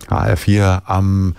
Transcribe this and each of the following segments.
HR4 am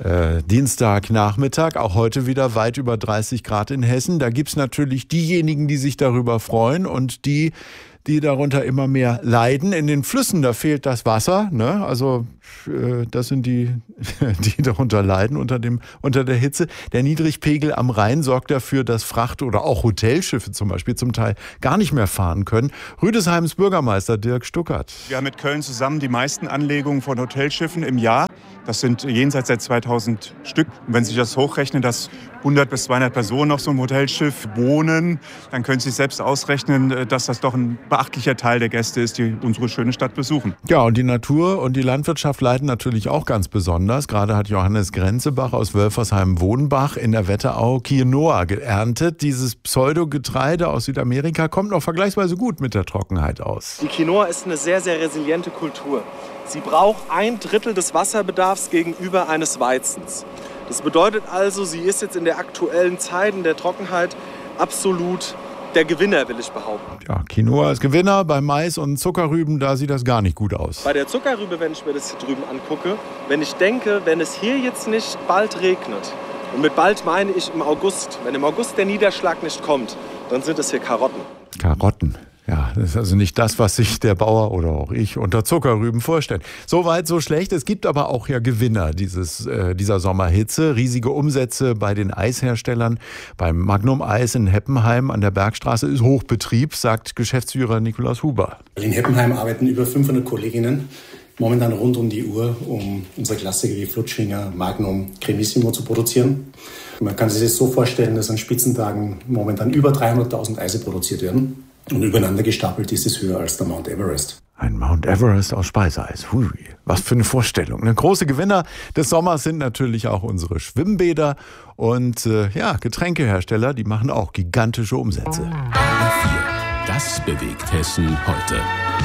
Dienstagnachmittag, auch heute wieder weit über 30 Grad in Hessen. Da gibt's natürlich diejenigen, die sich darüber freuen und die darunter immer mehr leiden. In den Flüssen, da fehlt das Wasser, ne? Also das sind die darunter leiden unter der Hitze. Der Niedrigpegel am Rhein sorgt dafür, dass Fracht- oder auch Hotelschiffe zum Beispiel zum Teil gar nicht mehr fahren können. Rüdesheims Bürgermeister Dirk Stuckert. Wir haben mit Köln zusammen die meisten Anlegungen von Hotelschiffen im Jahr. Das sind jenseits der 2000 Stück. Und wenn Sie sich das hochrechnen, dass 100 bis 200 Personen auf so einem Hotelschiff wohnen, dann können Sie sich selbst ausrechnen, dass das doch ein beachtlicher Teil der Gäste ist, die unsere schöne Stadt besuchen. Ja, und die Natur und die Landwirtschaft leiden natürlich auch ganz besonders. Gerade hat Johannes Grenzebach aus Wölfersheim-Wohnbach in der Wetterau Quinoa geerntet. Dieses Pseudogetreide aus Südamerika kommt noch vergleichsweise gut mit der Trockenheit aus. Die Quinoa ist eine sehr, sehr resiliente Kultur. Sie braucht 1/3 des Wasserbedarfs gegenüber eines Weizens. Das bedeutet also, sie ist jetzt in der aktuellen Zeit, in der Trockenheit, absolut der Gewinner, will ich behaupten. Ja, Quinoa ist Gewinner. Bei Mais und Zuckerrüben, da sieht das gar nicht gut aus. Bei der Zuckerrübe, wenn ich mir das hier drüben angucke, wenn ich denke, wenn es hier jetzt nicht bald regnet, und mit bald meine ich im August, wenn im August der Niederschlag nicht kommt, dann sind es hier Karotten. Karotten. Ja, das ist also nicht das, was sich der Bauer oder auch ich unter Zuckerrüben vorstellt. So weit, so schlecht. Es gibt aber auch ja Gewinner dieser Sommerhitze. Riesige Umsätze bei den Eisherstellern. Beim Magnum Eis in Heppenheim an der Bergstraße ist Hochbetrieb, sagt Geschäftsführer Nikolaus Huber. In Heppenheim arbeiten über 500 Kolleginnen momentan rund um die Uhr, um unsere Klassiker wie Flutschfinger, Magnum, Cremissimo zu produzieren. Man kann sich das so vorstellen, dass an Spitzentagen momentan über 300.000 Eise produziert werden. Und übereinander gestapelt ist es höher als der Mount Everest. Ein Mount Everest aus Speiseeis. Hui, was für eine Vorstellung. Große Gewinner des Sommers sind natürlich auch unsere Schwimmbäder und Getränkehersteller, die machen auch gigantische Umsätze. HR4, das bewegt Hessen heute.